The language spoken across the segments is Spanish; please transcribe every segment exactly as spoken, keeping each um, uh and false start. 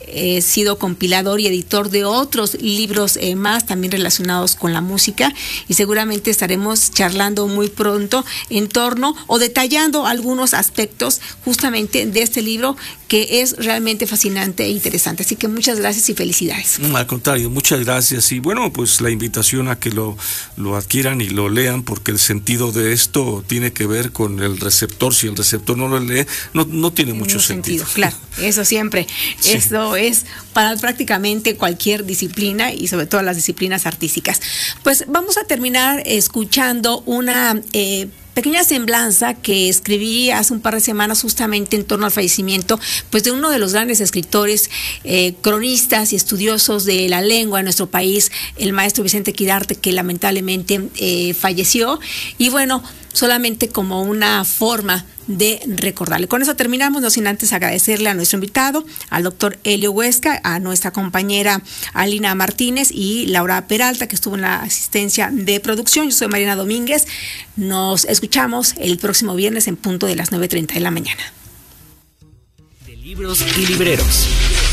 he sido compilador y editor de otros libros eh, más también relacionados con la música, y seguramente estaremos charlando muy pronto en torno o detallando algunos aspectos justamente de este libro, que es realmente fascinante e interesante. Así que muchas gracias y felicidades. Al contrario, muchas gracias. Y bueno, pues la invitación a que lo, lo adquieran y lo lean, porque el sentido de esto tiene que ver con el receptor. Si el receptor no lo lee, no, no tiene mucho sentido. sentido. Claro, eso siempre. Sí. Esto es para prácticamente cualquier disciplina y sobre todo las disciplinas artísticas. Pues vamos a terminar escuchando una eh, pequeña semblanza que escribí hace un par de semanas justamente en torno al fallecimiento pues de uno de los grandes escritores, eh, cronistas y estudiosos de la lengua en nuestro país, el maestro Vicente Quirarte, que lamentablemente eh, falleció. Y bueno, solamente como una forma de recordarle. Con eso terminamos, no sin antes agradecerle a nuestro invitado, al doctor Helio Huesca, a nuestra compañera Alina Martínez y Laura Peralta, que estuvo en la asistencia de producción. Yo soy Mariana Domínguez. Nos escuchamos el próximo viernes en punto de las nueve treinta de la mañana. De libros y libreros.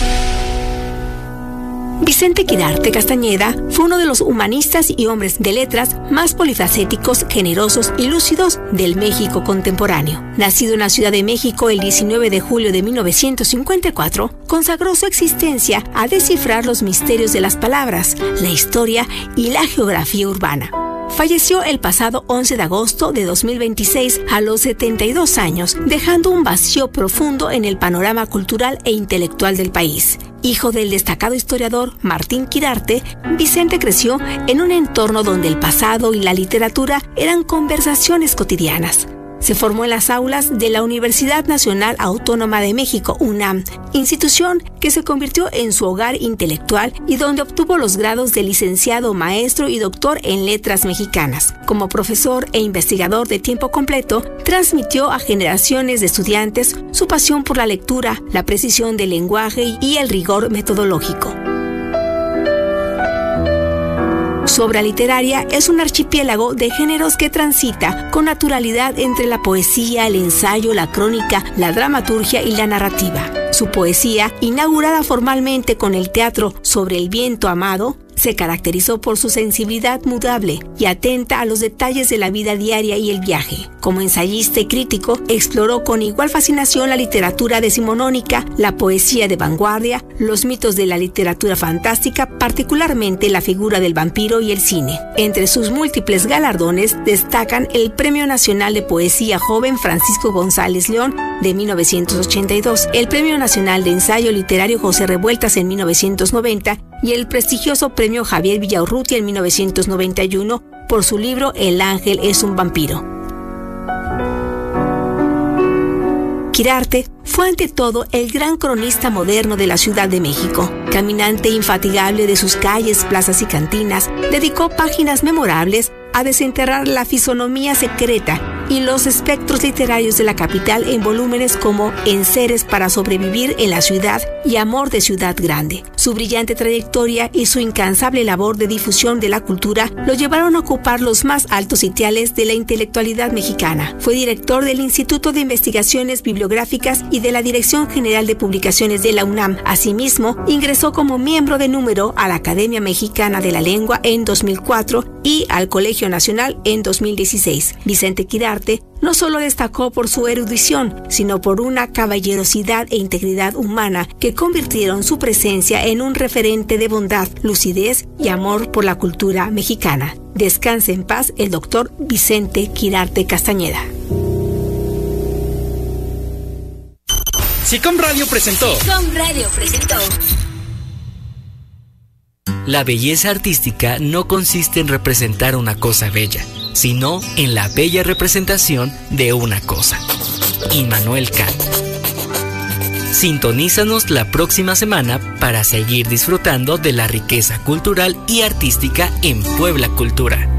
Vicente Quirarte Castañeda fue uno de los humanistas y hombres de letras más polifacéticos, generosos y lúcidos del México contemporáneo. Nacido en la Ciudad de México el diecinueve de julio de mil novecientos cincuenta y cuatro, consagró su existencia a descifrar los misterios de las palabras, la historia y la geografía urbana. Falleció el pasado once de agosto de dos mil veintiséis a los setenta y dos años, dejando un vacío profundo en el panorama cultural e intelectual del país. Hijo del destacado historiador Martín Quirarte, Vicente creció en un entorno donde el pasado y la literatura eran conversaciones cotidianas. Se formó en las aulas de la Universidad Nacional Autónoma de México, UNAM, institución que se convirtió en su hogar intelectual y donde obtuvo los grados de licenciado, maestro y doctor en letras mexicanas. Como profesor e investigador de tiempo completo, transmitió a generaciones de estudiantes su pasión por la lectura, la precisión del lenguaje y el rigor metodológico. Su obra literaria es un archipiélago de géneros que transita con naturalidad entre la poesía, el ensayo, la crónica, la dramaturgia y la narrativa. Su poesía, inaugurada formalmente con el teatro Sobre el viento amado, se caracterizó por su sensibilidad mudable y atenta a los detalles de la vida diaria y el viaje. Como ensayista y crítico, exploró con igual fascinación la literatura decimonónica, la poesía de vanguardia, los mitos de la literatura fantástica, particularmente la figura del vampiro y el cine. Entre sus múltiples galardones destacan el Premio Nacional de Poesía Joven Francisco González León de mil novecientos ochenta y dos, el Premio Nacional de Ensayo Literario José Revueltas en mil novecientos noventa y el prestigioso Premio Javier Villaurrutia en mil novecientos noventa y uno por su libro El ángel es un vampiro. Quirarte fue ante todo el gran cronista moderno de la Ciudad de México. Caminante infatigable de sus calles, plazas y cantinas, dedicó páginas memorables a desenterrar la fisonomía secreta y los espectros literarios de la capital en volúmenes como Enseres para sobrevivir en la ciudad y Amor de ciudad grande. Su brillante trayectoria y su incansable labor de difusión de la cultura lo llevaron a ocupar los más altos sitiales de la intelectualidad mexicana. Fue director del Instituto de Investigaciones Bibliográficas y de la Dirección General de Publicaciones de la UNAM. Asimismo, ingresó como miembro de número a la Academia Mexicana de la Lengua en dos mil cuatro y al Colegio Nacional en dos mil dieciséis. Vicente Quirarte no solo destacó por su erudición, sino por una caballerosidad e integridad humana que convirtieron su presencia en un referente de bondad, lucidez y amor por la cultura mexicana. Descanse en paz el doctor Vicente Quirarte Castañeda. SICOM Radio presentó. SICOM Radio presentó. La belleza artística no consiste en representar una cosa bella, sino en la bella representación de una cosa. Immanuel Kant. Sintonízanos la próxima semana para seguir disfrutando de la riqueza cultural y artística en Puebla Cultura.